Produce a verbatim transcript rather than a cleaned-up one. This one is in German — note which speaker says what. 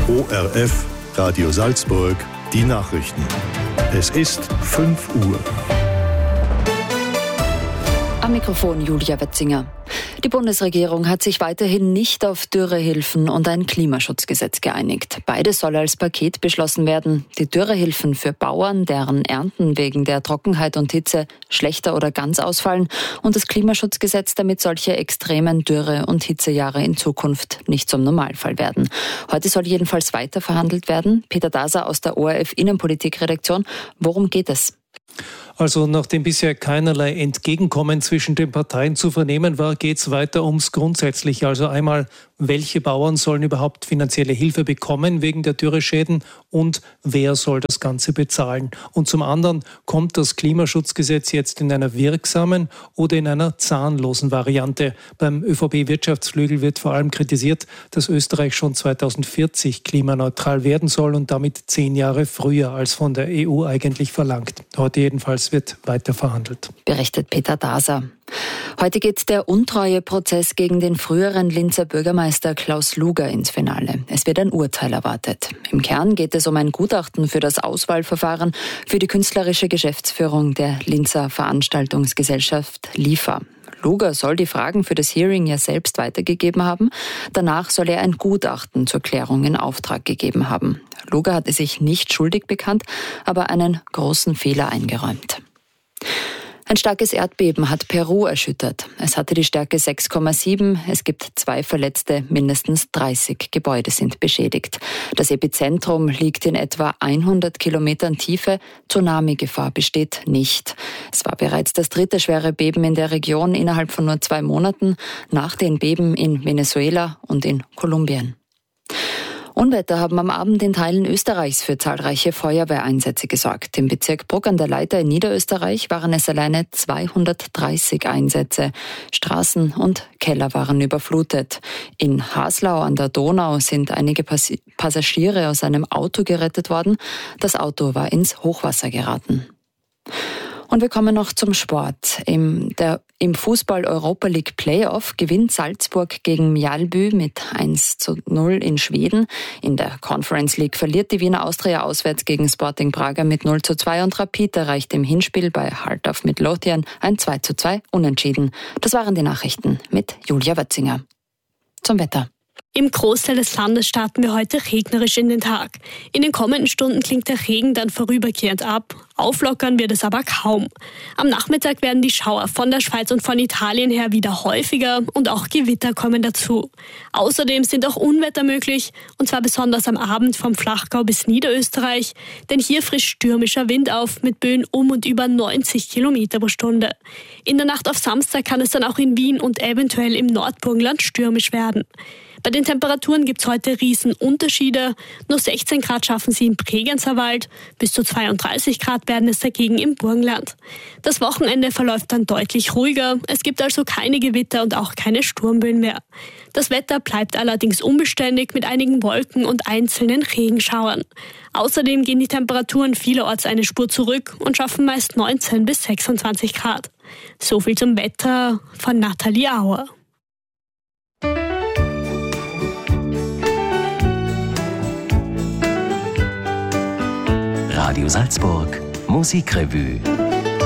Speaker 1: O R F, Radio Salzburg, die Nachrichten. Es ist fünf Uhr.
Speaker 2: Am Mikrofon Julia Wetzinger. Die Bundesregierung hat sich weiterhin nicht auf Dürrehilfen und ein Klimaschutzgesetz geeinigt. Beides soll als Paket beschlossen werden. Die Dürrehilfen für Bauern, deren Ernten wegen der Trockenheit und Hitze schlechter oder ganz ausfallen, und das Klimaschutzgesetz, damit solche extremen Dürre- und Hitzejahre in Zukunft nicht zum Normalfall werden. Heute soll jedenfalls weiter verhandelt werden. Peter Daser aus der O R F Innenpolitikredaktion. Worum geht es?
Speaker 3: Also nachdem bisher keinerlei Entgegenkommen zwischen den Parteien zu vernehmen war, geht es weiter ums Grundsätzliche. Also einmal, welche Bauern sollen überhaupt finanzielle Hilfe bekommen wegen der Dürreschäden und wer soll das Ganze bezahlen? Und zum anderen, kommt das Klimaschutzgesetz jetzt in einer wirksamen oder in einer zahnlosen Variante? Beim ÖVP-Wirtschaftsflügel wird vor allem kritisiert, dass Österreich schon zweitausendvierzig klimaneutral werden soll und damit zehn Jahre früher als von der E U eigentlich verlangt. Heute jedenfalls wird weiter verhandelt.
Speaker 2: Berichtet Peter Daser. Heute geht der Untreueprozess gegen den früheren Linzer Bürgermeister Klaus Luger ins Finale. Es wird ein Urteil erwartet. Im Kern geht es um ein Gutachten für das Auswahlverfahren für die künstlerische Geschäftsführung der Linzer Veranstaltungsgesellschaft L I F A. Luger soll die Fragen für das Hearing ja selbst weitergegeben haben. Danach soll er ein Gutachten zur Klärung in Auftrag gegeben haben. Luger hatte sich nicht schuldig bekannt, aber einen großen Fehler eingeräumt. Ein starkes Erdbeben hat Peru erschüttert. Es hatte die Stärke sechs Komma sieben. Es gibt zwei Verletzte, mindestens dreißig Gebäude sind beschädigt. Das Epizentrum liegt in etwa hundert Kilometern Tiefe. Tsunami-Gefahr besteht nicht. Es war bereits das dritte schwere Beben in der Region innerhalb von nur zwei Monaten, nach den Beben in Venezuela und in Kolumbien. Unwetter haben am Abend in Teilen Österreichs für zahlreiche Feuerwehreinsätze gesorgt. Im Bezirk Bruck an der Leiter in Niederösterreich waren es alleine zweihundertdreißig Einsätze. Straßen und Keller waren überflutet. In Haslau an der Donau sind einige Pass- Passagiere aus einem Auto gerettet worden. Das Auto war ins Hochwasser geraten. Und wir kommen noch zum Sport. Im, der, im Fußball-Europa League Playoff gewinnt Salzburg gegen Mjällby mit eins zu null in Schweden. In der Conference League verliert die Wiener Austria auswärts gegen Sporting Braga mit null zu zwei und Rapid erreicht im Hinspiel bei Haltaf mit Lothian ein zwei zu zwei Unentschieden. Das waren die Nachrichten mit Julia Wetzinger. Zum Wetter.
Speaker 4: Im Großteil des Landes starten wir heute regnerisch in den Tag. In den kommenden Stunden klingt der Regen dann vorübergehend ab. Auflockern wird es aber kaum. Am Nachmittag werden die Schauer von der Schweiz und von Italien her wieder häufiger und auch Gewitter kommen dazu. Außerdem sind auch Unwetter möglich, und zwar besonders am Abend vom Flachgau bis Niederösterreich, denn hier frischt stürmischer Wind auf mit Böen um und über neunzig Kilometer pro Stunde. In der Nacht auf Samstag kann es dann auch in Wien und eventuell im Nordburgenland stürmisch werden. Bei den Temperaturen gibt es heute Riesenunterschiede. Nur sechzehn Grad schaffen sie im Bregenzerwald, bis zu zweiunddreißig Grad werden es dagegen im Burgenland. Das Wochenende verläuft dann deutlich ruhiger. Es gibt also keine Gewitter und auch keine Sturmböen mehr. Das Wetter bleibt allerdings unbeständig mit einigen Wolken und einzelnen Regenschauern. Außerdem gehen die Temperaturen vielerorts eine Spur zurück und schaffen meist neunzehn bis sechsundzwanzig Grad. So viel zum Wetter von Nathalie Auer.
Speaker 5: Radio Salzburg, Musikrevue.